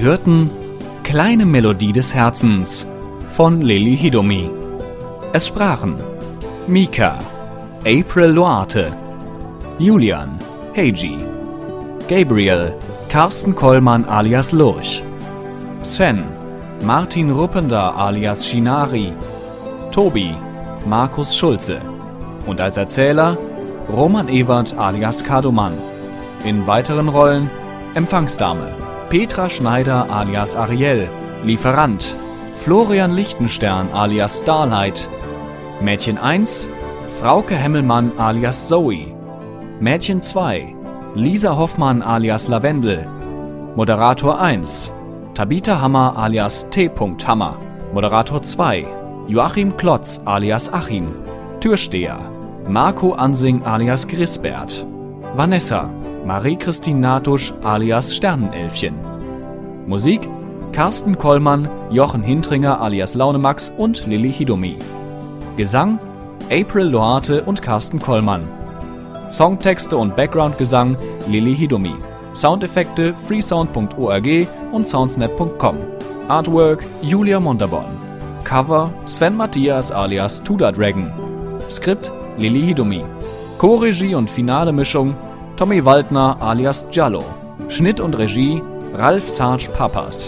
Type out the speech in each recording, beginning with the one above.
hörten Kleine Melodie des Herzens von Lili Hidomi. Es sprachen Mika, April Loarte, Julian, Heiji, Gabriel, Carsten Kollmann alias Lurch, Sven, Martin Ruppender alias Shinari, Tobi, Markus Schulze und als Erzähler Roman Ewert alias Kadomann. In weiteren Rollen Empfangsdame Petra Schneider alias Ariel, Lieferant Florian Lichtenstern alias Starlight, Mädchen 1 Frauke Hemmelmann alias Zoe, Mädchen 2 Lisa Hoffmann alias Lavendel, Moderator 1 Tabitha Hammer alias T. Hammer, Moderator 2 Joachim Klotz alias Achim, Türsteher Marco Ansing alias Grisbert, Vanessa Marie-Christine Natusch alias Sternenelfchen. Musik Carsten Kollmann, Jochen Hintringer alias Launemax und Lili Hidomi. Gesang April Loarte und Carsten Kollmann. Songtexte und Backgroundgesang Lili Hidomi. Soundeffekte freesound.org und soundsnet.com. Artwork Julia Montaborn. Cover Sven Matthias alias Tuda Dragon. Skript Lili Hidomi. Co-Regie und finale Mischung Tommy Waldner alias Giallo. Schnitt und Regie Ralf Sarge Papas.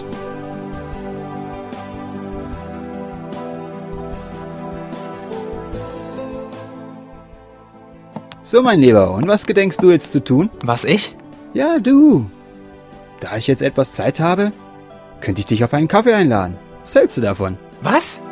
So, mein Lieber, und was gedenkst du jetzt zu tun? Was, ich? Ja, du. Da ich jetzt etwas Zeit habe, könnte ich dich auf einen Kaffee einladen. Was hältst du davon? Was?